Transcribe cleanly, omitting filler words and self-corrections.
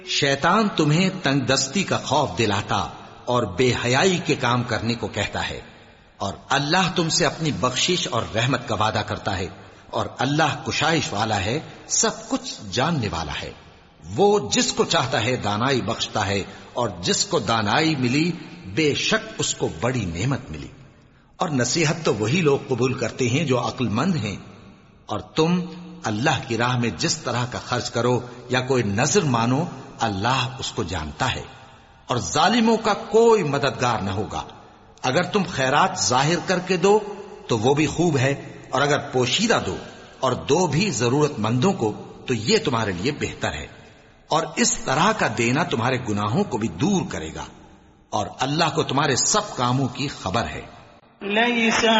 शैतान तुम्हें तंगदस्ती का खौफ दिलाता और बेहयाई के काम करने को कहता है, और अल्लाह तुमसे अपनी बख्शिश और रहमत का वादा करता है, और अल्लाह कुशाइश वाला है, सब कुछ जानने वाला है। वो जिसको चाहता है दानाई बख्शता है, और जिसको दानाई मिली बेशक उसको बड़ी नेमत मिली। और नसीहत तो वही लोग कबूल करते हैं जो अक्लमंद हैं। और तुम अल्लाह की राह में जिस तरह का खर्च करो या कोई नजर मानो, अल्लाह उसको जानता है, और जालिमों का कोई मददगार न होगा। अगर तुम खैरात जाहिर करके दो तो वो भी खूब है, और अगर पोशीदा दो और दो भी जरूरतमंदों को तो ये तुम्हारे लिए बेहतर है। और इस तरह का देना तुम्हारे गुनाहों को भी दूर करेगा, और अल्लाह को तुम्हारे सब कामों की खबर है।